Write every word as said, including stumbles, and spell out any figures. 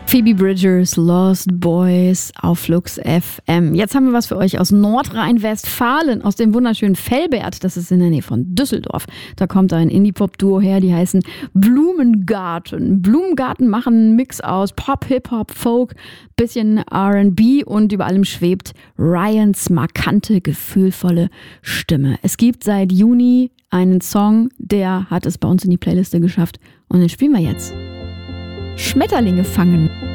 Phoebe Bridgers, Lost Boys auf Flux F M. Jetzt haben wir was für euch aus Nordrhein-Westfalen, aus dem wunderschönen Velbert. Das ist in der Nähe von Düsseldorf. Da kommt ein Indie-Pop-Duo her, die heißen Blumengarten. Blumengarten machen einen Mix aus Pop, Hip-Hop, Folk, bisschen R and B und über allem schwebt Ryans markante, gefühlvolle Stimme. Es gibt seit Juni einen Song, der hat es bei uns in die Playliste geschafft und den spielen wir jetzt. Schmetterlinge fangen.